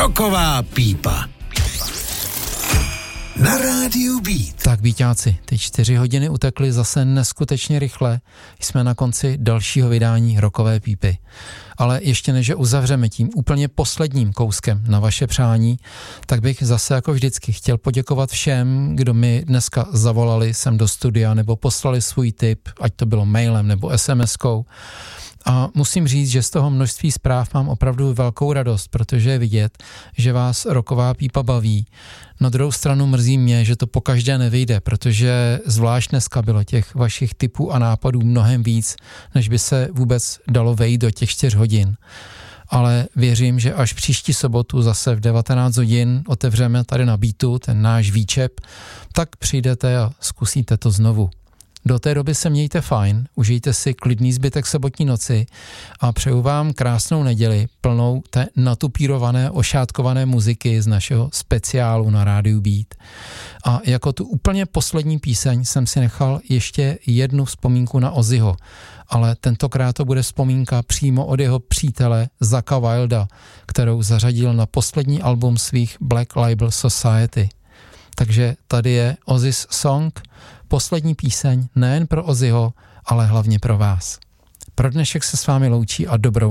Rocková pípa. Na rádiu Beat. Tak Beatáci, ty 4 hodiny utekly zase neskutečně rychle. Jsme na konci dalšího vydání Rockové pípy. Ale ještě než uzavřeme tím úplně posledním kouskem na vaše přání, tak bych zase jako vždycky chtěl poděkovat všem, kdo mi dneska zavolali sem do studia nebo poslali svůj tip, ať to bylo mailem nebo SMS-kou. A musím říct, že z toho množství zpráv mám opravdu velkou radost, protože je vidět, že vás Rocková pípa baví. Na druhou stranu mrzí mě, že to pokaždé nevyjde, protože zvlášť dneska bylo těch vašich tipů a nápadů mnohem víc, než by se vůbec dalo vejít do těch 4 hodin. Ale věřím, že až příští sobotu zase v 19 hodin otevřeme tady na Beatu ten náš výčep, tak přijdete a zkusíte to znovu. Do té doby se mějte fajn, užijte si klidný zbytek sobotní noci a přeju vám krásnou neděli plnou té natupírované, ošátkované muziky z našeho speciálu na rádiu Beat. A jako tu úplně poslední píseň jsem si nechal ještě jednu vzpomínku na Ozzyho, ale tentokrát to bude vzpomínka přímo od jeho přítele Zacka Wilda, kterou zařadil na poslední album svých Black Label Society. Takže tady je Ozzy's Song, poslední píseň nejen pro Ozzyho, ale hlavně pro vás. Pro dnešek se s vámi loučí a dobrou